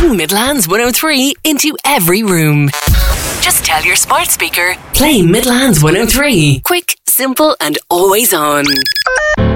Bring Midlands 103 into every room. Just tell your smart speaker, play Midlands 103. Quick, simple and always on.